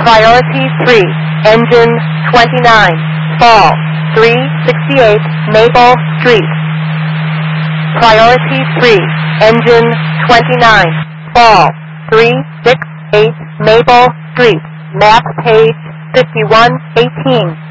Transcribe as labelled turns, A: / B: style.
A: Priority 3, engine 29, fall 368 Maple Street. Priority 3, engine 29, fall 368 Maple Street, map page 5118.